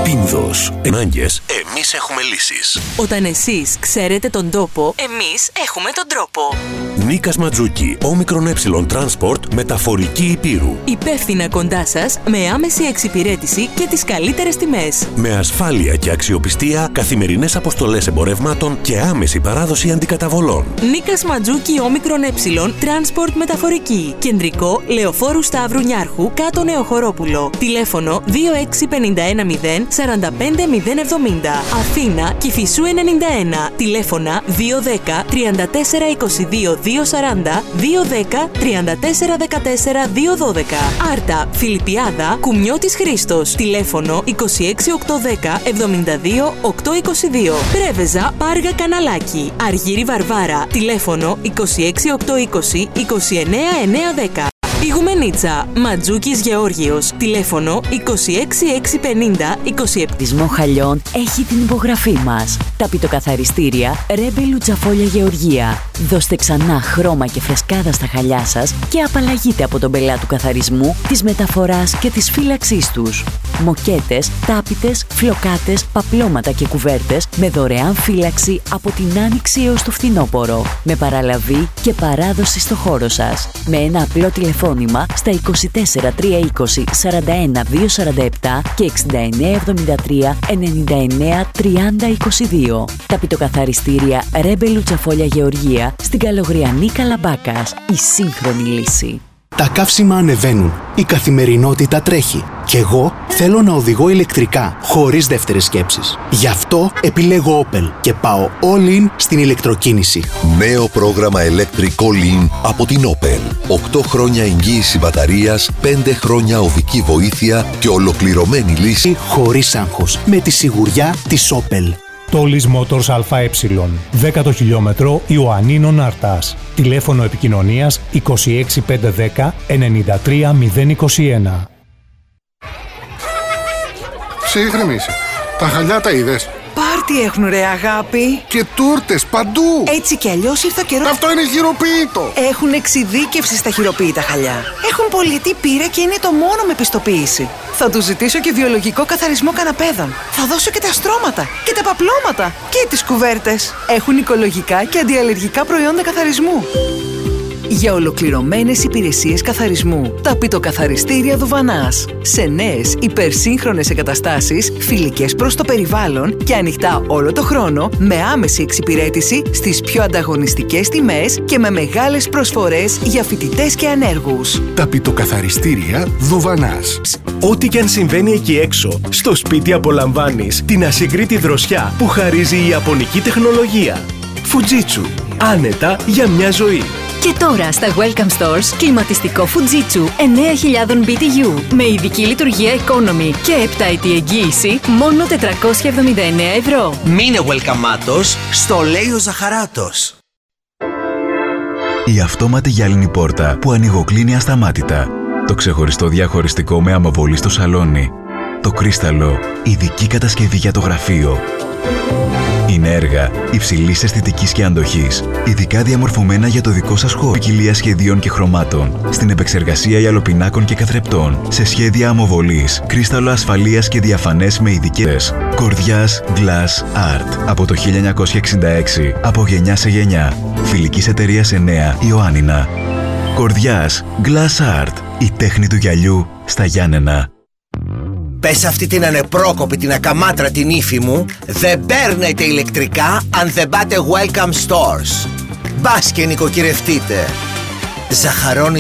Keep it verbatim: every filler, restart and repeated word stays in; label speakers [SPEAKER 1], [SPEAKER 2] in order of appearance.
[SPEAKER 1] Πίνδος. Ανάγκες, εμείς έχουμε λύσεις.
[SPEAKER 2] Όταν εσείς ξέρετε τον τόπο, εμείς έχουμε τον τρόπο.
[SPEAKER 1] Νίκας Ματζούκη, όμικρον ε Transport, μεταφορική Υπήρου.
[SPEAKER 2] Υπεύθυνα κοντά σας, με άμεση εξυπηρέτηση και τις καλύτερες τιμές.
[SPEAKER 1] Με ασφάλεια και αξιοπιστία, καθημερινές αποστολές εμπορευμάτων και άμεση παράδοση αντικαταβολών.
[SPEAKER 2] Νίκας Ματζούκη, όμικρον ε Transport, μεταφορική. Κεντρικό, Λεωφόρου Σταύρου Νιάρχου, κάτω Νεοχωρόπουλο. Τηλέφωνο δύο έξι πέντε ένα μηδέν τέσσερα πέντε μηδέν εβδομήντα. Αθήνα, Κηφισού ενενήντα ένα. Τηλέφωνα δύο ένα μηδέν τρία τέσσερα είκοσι δύο δύο σαράντα, δύο ένα μηδέν τρία τέσσερα δεκατέσσερα δύο δώδεκα. Άρτα, Φιλιππιάδα, Κουμιώτης Χρήστος. Τηλέφωνο είκοσι έξι οκτακόσια δέκα εβδομήντα δύο οκτακόσια είκοσι δύο. Πρέβεζα, Πάργα Καναλάκι. Αργύρι Βαρβάρα. Τηλέφωνο είκοσι έξι οκτακόσια είκοσι είκοσι εννέα εννιακόσια δέκα. Ιγουμενίτσα, Ματζούκης Γεώργιος. Τηλέφωνο είκοσι έξι εξακόσια πενήντα είκοσι επτά.
[SPEAKER 3] Δυσμό Χαλιών έχει την υπογραφή μας. Τα πιτοκαθαριστήρια Ρέμπε Λουτσαφόλια Γεωργία. Δώστε ξανά χρώμα και φρεσκάδα στα χαλιά σας και απαλλαγείτε από τον πελά του καθαρισμού, της μεταφοράς και της φύλαξής τους. Μοκέτες, τάπητες, φλοκάτες, παπλώματα και κουβέρτες με δωρεάν φύλαξη από την Άνοιξη έως το φθινόπωρο. Με παραλαβή και παράδοση στο χώρο σας. Με ένα απλό τηλεφώνημα στα είκοσι τέσσερα τριακόσια είκοσι σαράντα ένα διακόσια σαράντα επτά και εξήντα εννέα εβδομήντα τρία ενενήντα εννέα τριάντα είκοσι δύο. Τα πιτοκαθαριστήρια Ρέμπε Λουτσαφόλια Γεωργία στην Καλογριανή Καλαμπάκας. Η σύγχρονη λύση.
[SPEAKER 4] Τα καύσιμα ανεβαίνουν. Η καθημερινότητα τρέχει. Κι εγώ θέλω να οδηγώ ηλεκτρικά, χωρίς δεύτερες σκέψεις. Γι' αυτό επιλέγω Opel και πάω all in στην ηλεκτροκίνηση.
[SPEAKER 5] Νέο πρόγραμμα Electric All In από την Opel. οκτώ χρόνια εγγύηση μπαταρίας, πέντε χρόνια οδική βοήθεια και ολοκληρωμένη λύση
[SPEAKER 4] χωρίς άγχος, με τη σιγουριά της Opel.
[SPEAKER 6] Τόλις Motors ΑΕ, δέκατο χιλιόμετρο Ιωαννίνων Αρτάς. Τηλέφωνο επικοινωνίας είκοσι έξι πεντακόσια δέκα ενενήντα τρία μηδέν είκοσι ένα.
[SPEAKER 7] Ψύχρεμη, τα χαλιά τα είδες?
[SPEAKER 8] Πάρτι έχουν ρε αγάπη.
[SPEAKER 7] Και τούρτες παντού.
[SPEAKER 8] Έτσι κι αλλιώς ήρθε ο καιρός.
[SPEAKER 7] Αυτό είναι χειροποίητο.
[SPEAKER 8] Έχουν εξειδίκευση στα χειροποίητα χαλιά. Έχουν πολιτή πείρα και είναι το μόνο με πιστοποίηση. Θα του ζητήσω και βιολογικό καθαρισμό καναπέδων. Θα δώσω και τα στρώματα και τα παπλώματα και τις κουβέρτες. Έχουν οικολογικά και αντιαλλεργικά προϊόντα καθαρισμού. Για ολοκληρωμένες υπηρεσίες καθαρισμού, τα πιτοκαθαριστήρια Δουβανάς. Σε νέες υπερσύγχρονες εγκαταστάσεις, φιλικές προς το περιβάλλον και ανοιχτά όλο το χρόνο, με άμεση εξυπηρέτηση στις πιο ανταγωνιστικές τιμές και με μεγάλες προσφορές για φοιτητές και ανέργους.
[SPEAKER 7] Τα πιτοκαθαριστήρια Δουβανάς.
[SPEAKER 9] Ό,τι και αν συμβαίνει εκεί έξω, στο σπίτι απολαμβάνεις την ασυγκρίτη δροσιά που χαρίζει η ιαπωνική τεχνολογία. Fujitsu. Άνετα για μια ζωή.
[SPEAKER 10] Και τώρα στα Welcome Stores κλιματιστικό Fujitsu εννέα χιλιάδες μπι τι γιου με ειδική λειτουργία economy και επτά ετή εγγύηση μόνο τετρακόσια εβδομήντα εννέα ευρώ.
[SPEAKER 11] Μείνε welcome-άτος, στο λέει ο Ζαχαράτος.
[SPEAKER 12] Η αυτόματη γυάλινη πόρτα που ανοιγοκλίνει ασταμάτητα. Το ξεχωριστό διαχωριστικό με αμοβολή στο σαλόνι. Το κρίσταλο, ειδική κατασκευή για το γραφείο. Είναι έργα υψηλής αισθητικής και αντοχής, ειδικά διαμορφωμένα για το δικό σας χώρο. Ποικιλία σχεδίων και χρωμάτων, στην επεξεργασία γυαλοπινάκων και καθρεπτών, σε σχέδια αμοβολής, κρίσταλο ασφαλείας και διαφανές με ειδικές. Κορδιάς Glass Art. Από το χίλια εννιακόσια εξήντα έξι, από γενιά σε γενιά. Φιλικής εταιρείας εννέα, Ιωάννινα. Κορδιάς Glass Art. Η τέχνη του γυαλιού στα Γιάννενα.
[SPEAKER 11] Πες αυτή την ανεπρόκοπη, την ακαμάτρα την ύφη μου, δεν παίρνετε ηλεκτρικά αν δεν πάτε Welcome Stores. Μπας και νοικοκυρευτείτε. Ζαχαρώνει